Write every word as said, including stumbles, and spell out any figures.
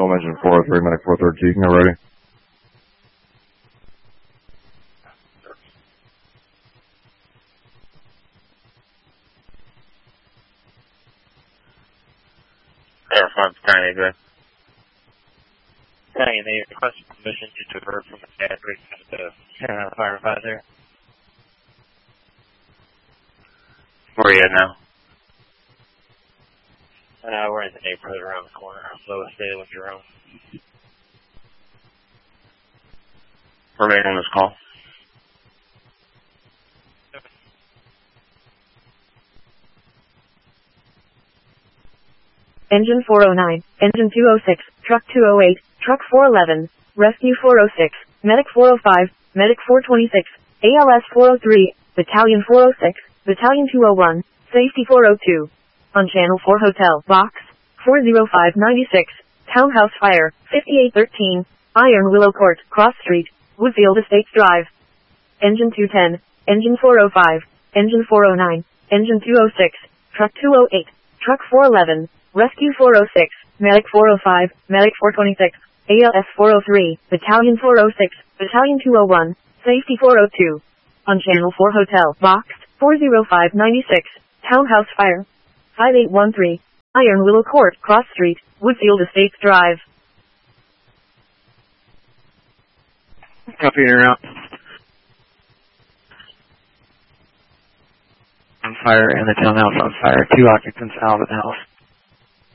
Film Engine four oh three, Medic four thirteen, now ready. Air five, Battalion, good. Battalion, they requested permission to divert from the battery to the uh, firefighter. Where are you at now? Uh, we're in the neighborhood around the corner. Lowest day with your own. Remain on this call. Engine four oh nine, Engine two oh six, Truck two oh eight, Truck four eleven, Rescue four oh six, Medic four oh five, Medic four twenty-six, A L S four oh three, Battalion four oh six, Battalion two oh one, Safety four oh two. On Channel four Hotel, Box four oh five nine six, Townhouse Fire, fifty-eight thirteen, Iron Willow Court, Cross Street, Woodfield Estates Drive. Engine two ten, Engine four oh five, Engine four oh nine, Engine two oh six, Truck two oh eight, Truck four eleven, Rescue four oh six, Medic four oh five, Medic four twenty-six, A L S four oh three, Battalion four oh six, Battalion two oh one, Safety four oh two. On Channel four Hotel, Box four oh five nine six, Townhouse Fire, five eight one three, Iron Willow Court, Cross Street, Woodfield Estates Drive. Copy, you're out. On fire and the townhouse on fire. Two occupants out of the house.